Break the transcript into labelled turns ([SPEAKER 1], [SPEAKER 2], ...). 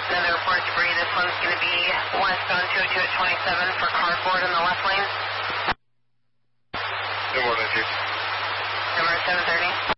[SPEAKER 1] Another report debris. This one's going to be west on 202 at 27 for cardboard in the left lane.
[SPEAKER 2] Good morning, Chief.
[SPEAKER 1] Number 730.